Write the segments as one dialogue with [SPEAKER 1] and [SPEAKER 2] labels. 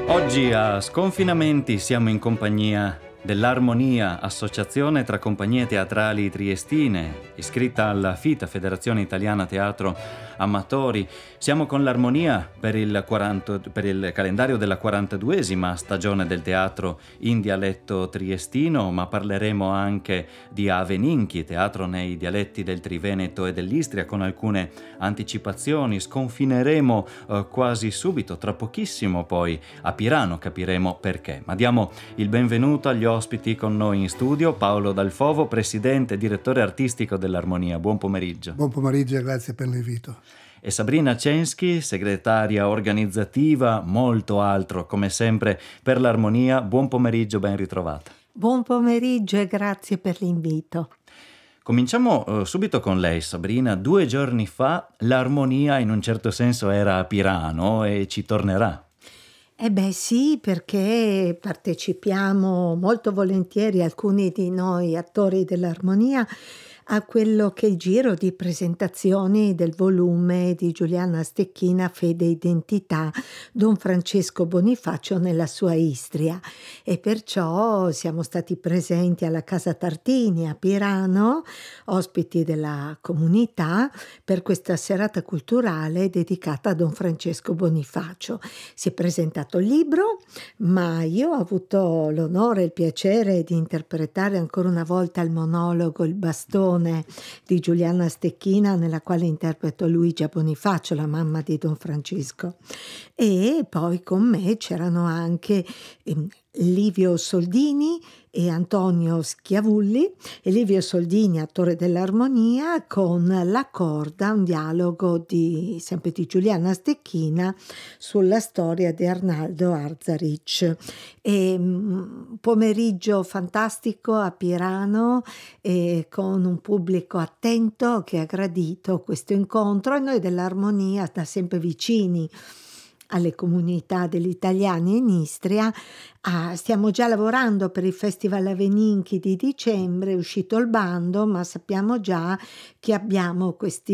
[SPEAKER 1] Oggi a Sconfinamenti siamo in compagnia dell'Armonia, associazione tra compagnie teatrali triestine, iscritta alla FITA, Federazione Italiana Teatro Amatori. Siamo con l'Armonia per il calendario della 42esima stagione del teatro in dialetto triestino, ma parleremo anche di Aveninchi, teatro nei dialetti del Triveneto e dell'Istria, con alcune anticipazioni. Sconfineremo quasi subito, tra pochissimo poi, a Pirano, capiremo perché. Ma diamo il benvenuto agli ospiti con noi in studio. Paolo Dalfovo, presidente e direttore artistico dell'Armonia. Buon pomeriggio.
[SPEAKER 2] Buon pomeriggio e grazie per l'invito.
[SPEAKER 1] E Sabrina Censchi, segretaria organizzativa, molto altro come sempre per l'Armonia. Buon pomeriggio, ben ritrovata.
[SPEAKER 3] Buon pomeriggio e grazie per l'invito.
[SPEAKER 1] Cominciamo subito con lei, Sabrina. 2 giorni fa l'Armonia in un certo senso era a Pirano e ci tornerà.
[SPEAKER 3] Sì, perché partecipiamo molto volentieri, alcuni di noi attori dell'Armonia, a quello che è il giro di presentazioni del volume di Giuliana Stecchina, Fede e Identità, Don Francesco Bonifacio nella sua Istria. E perciò siamo stati presenti alla Casa Tartini a Pirano, ospiti della comunità, per questa serata culturale dedicata a Don Francesco Bonifacio. Si è presentato il libro, ma io ho avuto l'onore e il piacere di interpretare ancora una volta il monologo Il bastone di Giuliana Stecchina, nella quale interpreto Luigia Bonifacio, la mamma di Don Francesco. E poi con me c'erano anche Livio Soldini e Antonio Schiavulli. E Livio Soldini, attore dell'Armonia, con La corda, un dialogo sempre di Giuliana Stecchina sulla storia di Arnaldo Arzarich. Pomeriggio fantastico a Pirano, con un pubblico attento che ha gradito questo incontro, e noi dell'Armonia, da sempre vicini alle comunità degli italiani in Istria, stiamo già lavorando per il Festival Aveninchi di dicembre. È uscito il bando, ma sappiamo già che abbiamo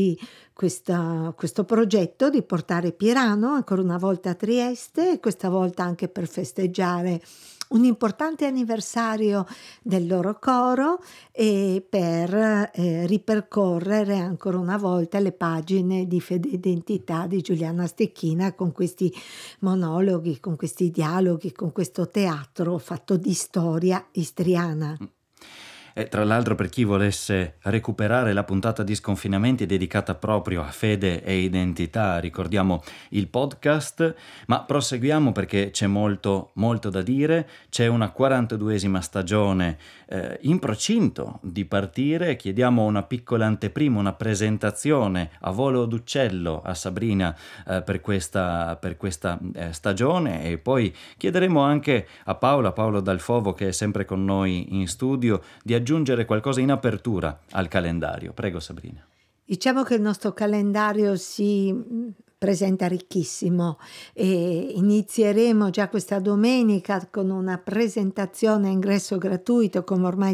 [SPEAKER 3] questo progetto di portare Pirano ancora una volta a Trieste, e questa volta anche per festeggiare un importante anniversario del loro coro e per ripercorrere ancora una volta le pagine di Fede e Identità di Giuliana Stecchina, con questi monologhi, con questi dialoghi, con questo teatro fatto di storia istriana.
[SPEAKER 1] E tra l'altro, per chi volesse recuperare la puntata di Sconfinamenti dedicata proprio a Fede e Identità, ricordiamo il podcast, ma proseguiamo perché c'è molto da dire. C'è una 42esima stagione in procinto di partire. Chiediamo una piccola anteprima, una presentazione a volo d'uccello a Sabrina per questa stagione, e poi chiederemo anche a Paolo Dalfovo, che è sempre con noi in studio, di aggiungere qualcosa in apertura al calendario. Prego, Sabrina.
[SPEAKER 3] Diciamo che il nostro calendario si presenta ricchissimo, e inizieremo già questa domenica con una presentazione a ingresso gratuito, come ormai